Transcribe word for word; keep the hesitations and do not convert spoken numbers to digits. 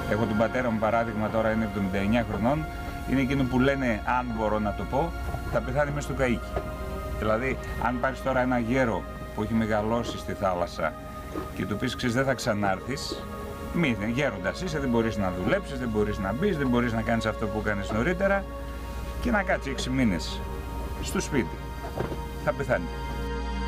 Έχω τον πατέρα μου παράδειγμα, τώρα είναι εβδομήντα εννιά χρονών, είναι εκείνο που λένε, αν μπορώ να το πω, θα πεθάνει μέσα στο καΐκι. Δηλαδή, αν πάρεις τώρα ένα γέρο που έχει μεγαλώσει στη θάλασσα και του πεις, ξέρεις, δεν θα ξανάρθεις, μη, γέροντας είσαι, δεν μπορείς να δουλέψεις, δεν μπορείς να μπεις, δεν μπορείς να κάνεις αυτό που κάνεις νωρίτερα και να κάτσει έξι μήνες στο σπίτι. Θα πεθάνει.